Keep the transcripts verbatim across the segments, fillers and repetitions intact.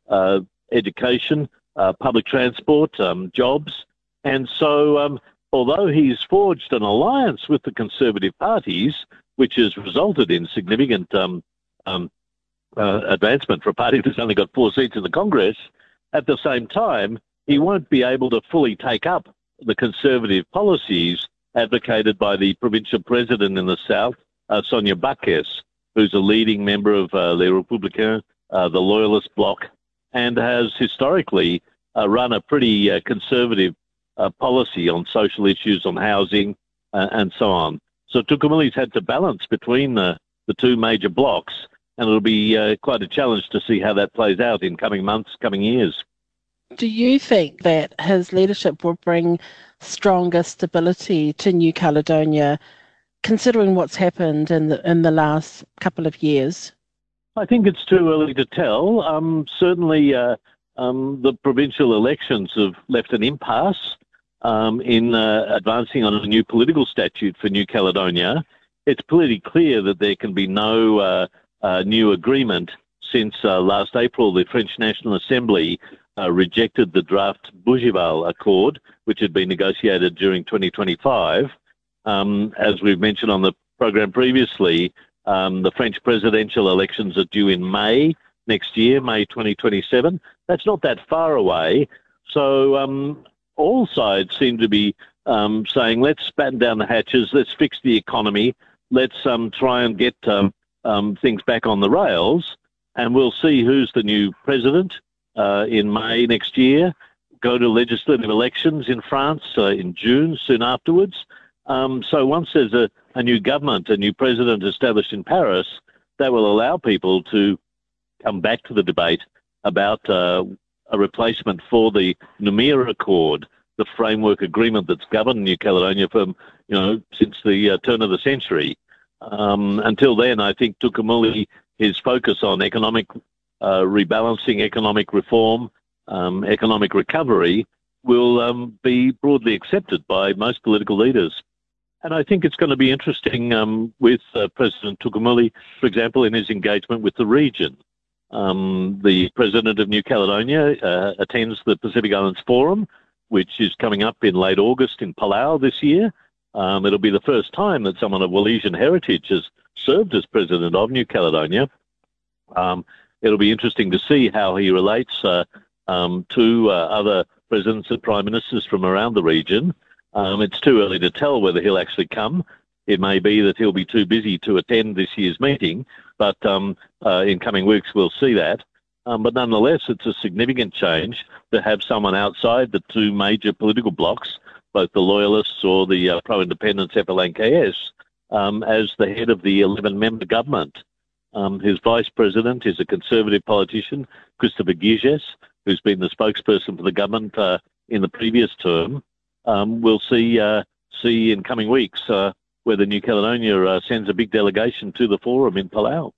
uh, education, uh, public transport, um, jobs. And so um, although he's forged an alliance with the Conservative parties, which has resulted in significant um, um, uh, advancement for a party that's only got four seats in the Congress, at the same time, he won't be able to fully take up the Conservative policies advocated by the provincial president in the south, uh, Sonia Baques, who's a leading member of uh, Les Républicains, uh, the Loyalist bloc, and has historically uh, run a pretty uh, conservative uh, policy on social issues, on housing, uh, and so on. So Tukumili's had to balance between the, the two major blocs, and it'll be uh, quite a challenge to see how that plays out in coming months, coming years. Do you think that his leadership will bring stronger stability to New Caledonia, considering what's happened in the in the last couple of years? I think it's too early to tell. Um, certainly, uh, um, the provincial elections have left an impasse um, in uh, advancing on a new political statute for New Caledonia. It's pretty clear that there can be no uh, uh, new agreement since uh, last April the French National Assembly uh, rejected the draft Bougival Accord, which had been negotiated during twenty twenty-five. Um, as we've mentioned on the program previously, um, the French presidential elections are due in May next year, May twenty twenty-seven. That's not that far away. So um, all sides seem to be um, saying, let's batten down the hatches, let's fix the economy, let's um, try and get um, um, things back on the rails, and we'll see who's the new president uh, in May next year, go to legislative elections in France uh, in June, soon afterwards. Um, so once there's a, a new government, a new president established in Paris, that will allow people to come back to the debate about uh, a replacement for the Noumea Accord, the framework agreement that's governed New Caledonia from, you know, since the uh, turn of the century. Um, until then, I think Tukumili, his focus on economic uh, rebalancing, economic reform, um, economic recovery will um, be broadly accepted by most political leaders. And I think it's going to be interesting um, with uh, President Tukumili, for example, in his engagement with the region. Um, the president of New Caledonia uh, attends the Pacific Islands Forum, which is coming up in late August in Palau this year. Um, it'll be the first time that someone of Wallisian heritage has served as president of New Caledonia. Um, it'll be interesting to see how he relates uh, um, to uh, other presidents and prime ministers from around the region. Um, it's too early to tell whether he'll actually come. It may be that he'll be too busy to attend this year's meeting, but um, uh, in coming weeks we'll see that. Um, but nonetheless, it's a significant change to have someone outside the two major political blocs, both the Loyalists or the uh, pro-independence F L N K S, um, as the head of the eleven-member government. Um, his vice president is a Conservative politician, Christopher Guilles, who's been the spokesperson for the government uh, in the previous term. Um, we'll see uh, see in coming weeks uh, whether New Caledonia uh, sends a big delegation to the forum in Palau.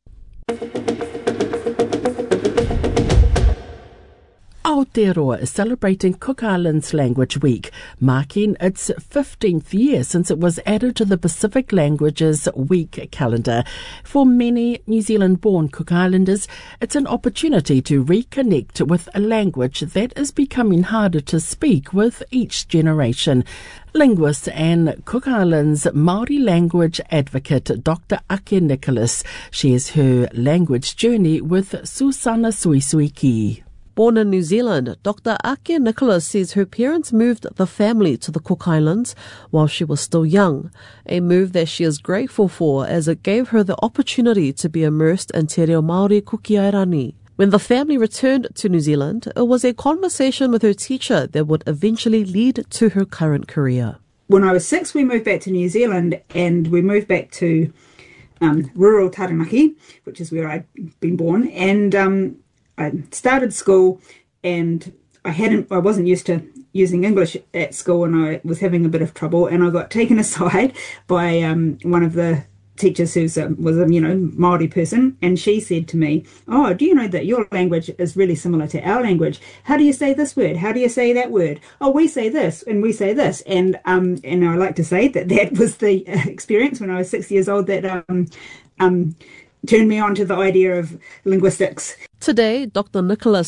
Aotearoa is celebrating Cook Islands Language Week, marking its fifteenth year since it was added to the Pacific Languages Week calendar. For many New Zealand-born Cook Islanders, it's an opportunity to reconnect with a language that is becoming harder to speak with each generation. Linguist and Cook Islands Māori language advocate Doctor Ake Nicholas shares her language journey with Susana Suisuiki. Born in New Zealand, Doctor Ake Nicholas says her parents moved the family to the Cook Islands while she was still young, a move that she is grateful for as it gave her the opportunity to be immersed in Te Reo Māori Kukiairani. When the family returned to New Zealand, it was a conversation with her teacher that would eventually lead to her current career. When I was six, we moved back to New Zealand, and we moved back to um, rural Taranaki, which is where I'd been born, and um, I started school, and I hadn't, I wasn't used to using English at school, and I was having a bit of trouble, and I got taken aside by um, one of the teachers who um, was a, you know, Māori person, and she said to me, "Oh, do you know that your language is really similar to our language? How do you say this word? How do you say that word? Oh, we say this, and we say this." And um, and I like to say that that was the experience when I was six years old that um, um, turned me on to the idea of linguistics. Today, Doctor Nicholas